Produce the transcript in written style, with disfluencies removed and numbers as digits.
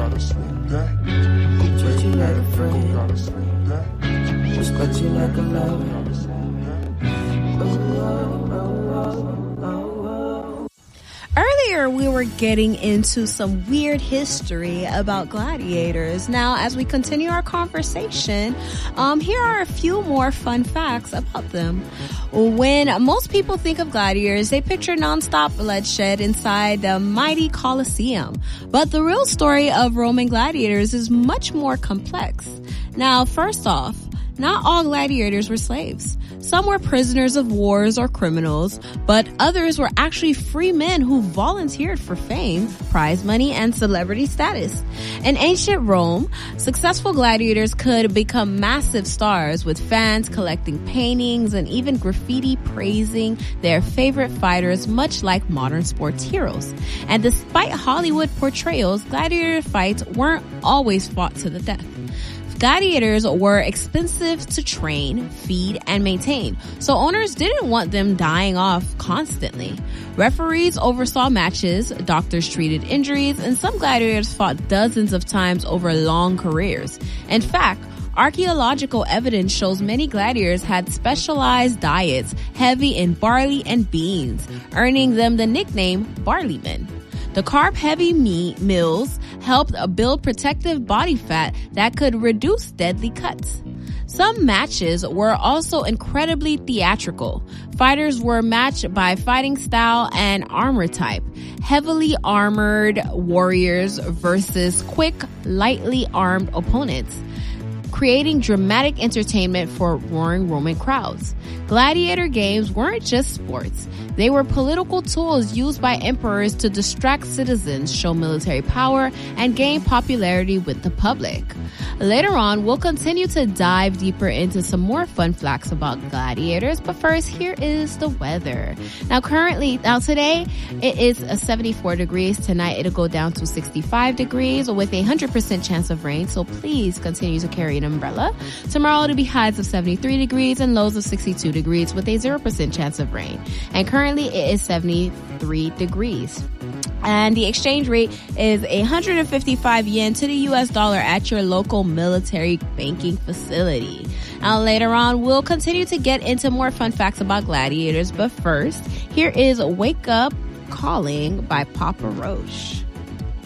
Treat you like a friend. Respect you like a lover. Earlier, we were getting into some weird history about gladiators. Now, as we continue our conversation, here are a few more fun facts about them. When most people think of gladiators, they picture nonstop bloodshed inside the mighty Colosseum. But the real story of Roman gladiators is much more complex. Now, first off, not all gladiators were slaves. Some were prisoners of wars or criminals, but others were actually free men who volunteered for fame, prize money, and celebrity status. In ancient Rome, successful gladiators could become massive stars, with fans collecting paintings and even graffiti praising their favorite fighters, much like modern sports heroes. And despite Hollywood portrayals, gladiator fights weren't always fought to the death. Gladiators were expensive to train, feed, and maintain, so owners didn't want them dying off constantly. Referees oversaw matches, doctors treated injuries, and some gladiators fought dozens of times over long careers. In fact, archaeological evidence shows many gladiators had specialized diets heavy in barley and beans, earning them the nickname barleymen. The carb-heavy meals helped build protective body fat that could reduce deadly cuts. Some matches were also incredibly theatrical. Fighters were matched by fighting style and armor type. Heavily armored warriors versus quick, lightly armed opponents, creating dramatic entertainment for roaring Roman crowds. Gladiator games weren't just sports. They were political tools used by emperors to distract citizens, show military power, and gain popularity with the public. Later on, we'll continue to dive deeper into some more fun facts about gladiators, but first, here is the weather. Now today, it is 74 degrees. Tonight, it'll go down to 65 degrees with a 100% chance of rain, so please continue to carry an umbrella. Tomorrow, it'll be highs of 73 degrees and lows of 62 degrees with a 0% chance of rain. And currently, it is 73 degrees. And the exchange rate is 155 yen to the US dollar at your local military banking facility. Now later on, we'll continue to get into more fun facts about gladiators. But first, here is Wake Up Calling by Papa Roach.